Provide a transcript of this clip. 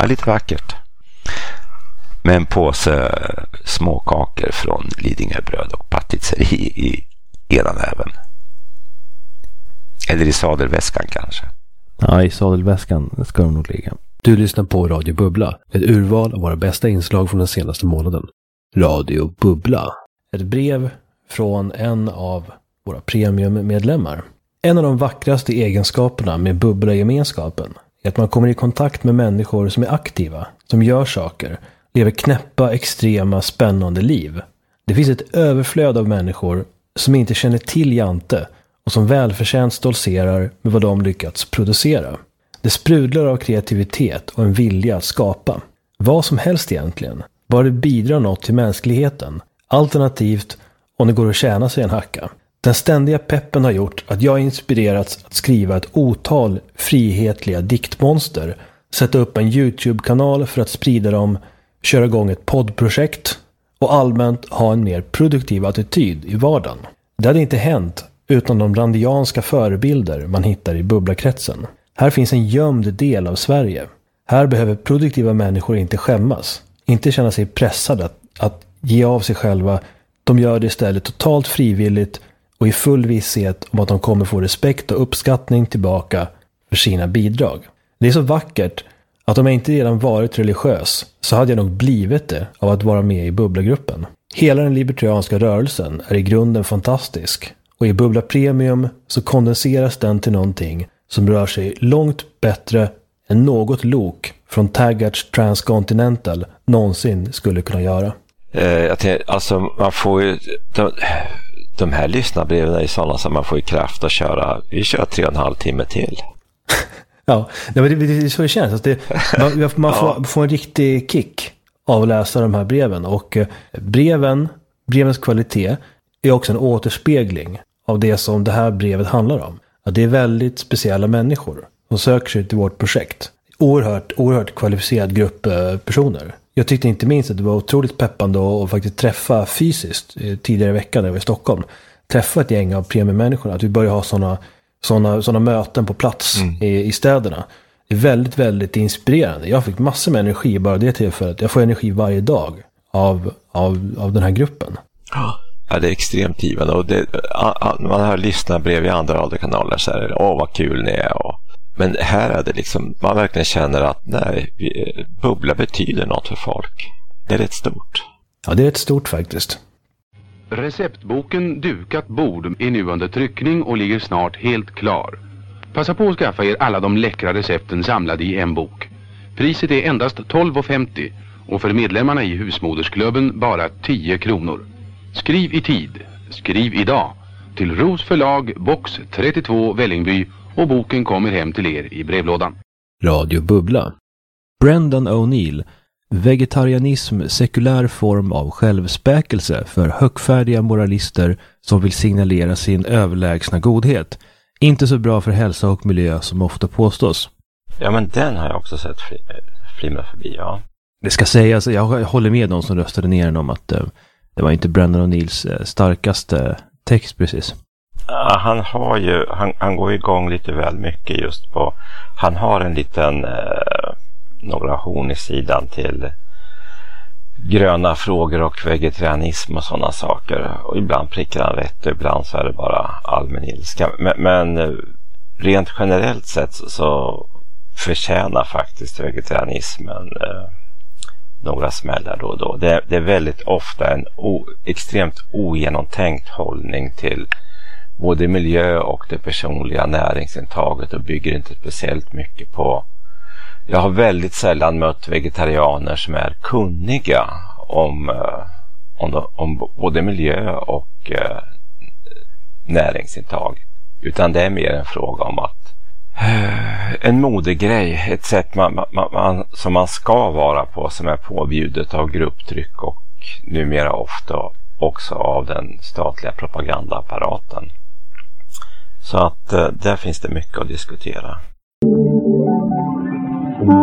lite vackert. Med en påse småkakor från Lidingöbröd och patisserie i ena näven. Eller i sadelväskan kanske. Ja, i sadelväskan ska de nog ligga. Du lyssnar på Radio Bubbla, ett urval av våra bästa inslag från den senaste månaden. Radio Bubbla. Ett brev från en av våra premiummedlemmar. En av de vackraste egenskaperna med Bubbla-gemenskapen är att man kommer i kontakt med människor som är aktiva, som gör saker, lever knäppa, extrema, spännande liv. Det finns ett överflöd av människor som inte känner till Jante och som välförtjänt stoltserar med vad de lyckats producera. Det sprudlar av kreativitet och en vilja att skapa. Vad som helst egentligen, bara det bidrar något till mänskligheten. Alternativt om det går att tjäna sig en hacka. Den ständiga peppen har gjort att jag inspirerats att skriva ett otal frihetliga diktmonster, sätta upp en YouTube-kanal för att sprida dem, köra igång ett poddprojekt och allmänt ha en mer produktiv attityd i vardagen. Det hade inte hänt utan de randianska förebilder man hittar i bubblakretsen. Här finns en gömd del av Sverige. Här behöver produktiva människor inte skämmas, inte känna sig pressade att ge av sig själva. De gör det istället totalt frivilligt och i full visshet om att de kommer få respekt och uppskattning tillbaka för sina bidrag. Det är så vackert att om jag inte redan varit religiös så hade jag nog blivit det av att vara med i Bubbla-gruppen. Hela den libertarianska rörelsen är i grunden fantastisk och i Bubbla Premium så kondenseras den till någonting som rör sig långt bättre än något lok från Taggarts Transcontinental någonsin skulle kunna göra. Alltså man får ju de här lyssnarbreven är sådana som man får i kraft att köra. Vi kör 3,5 timme till. Ja, men det är så det känns. Alltså man får en riktig kick av att läsa de här breven. Och brevens kvalitet är också en återspegling av det som det här brevet handlar om. Att det är väldigt speciella människor som söker sig till vårt projekt. Oerhört kvalificerad grupp personer. Jag tyckte inte minst att det var otroligt peppande att faktiskt träffa fysiskt tidigare i veckan när jag var i Stockholm. Träffa ett gäng av premiummänniskorna. Att vi börjar ha såna möten på plats i städerna. Det är väldigt, väldigt inspirerande. Jag fick massor med energi bara det tillfället. Jag får energi varje dag av den här gruppen. Ja, det är extremt givande. Och man har lyssnarbrev i andra radiokanaler så är det, vad kul ni är. Men här är det liksom, man verkligen känner att Bubbla betyder något för folk. Det är rätt stort. Ja, det är rätt stort faktiskt. Receptboken Dukat bord är nu under tryckning och ligger snart helt klar. Passa på att skaffa er alla de läckra recepten samlade i en bok. Priset är endast 12,50 och för medlemmarna i husmodersklubben bara 10 kronor. Skriv i tid, skriv idag till Ros förlag, box 32 Vällingby och boken kommer hem till er i brevlådan. Radio Bubbla. Brendan O'Neill. Vegetarianism, sekulär form av självspäkelse för högfärdiga moralister som vill signalera sin överlägsna godhet. Inte så bra för hälsa och miljö som ofta påstås. Ja, men den har jag också sett flimra förbi, ja. Det ska sägas, jag håller med de som röstade ner den om att det var inte Brendan O'Neills starkaste text precis. Ja, han går igång lite väl mycket just på, han har en liten några horn i sidan till gröna frågor och vegetarianism och sådana saker. Och ibland prickar han rätt och ibland så är det bara allmän ilska. Men rent generellt sett så förtjänar faktiskt vegetarianismen några smällar då och då. Det är väldigt ofta en extremt ogenomtänkt hållning till både miljö och det personliga näringsintaget och bygger inte speciellt mycket på. Jag har väldigt sällan mött vegetarianer som är kunniga om både miljö och näringsintag. Utan det är mer en fråga om att en modegrej, ett sätt som man ska vara på, som är påbjudet av grupptryck och numera ofta också av den statliga propagandaapparaten. Så att där finns det mycket att diskutera.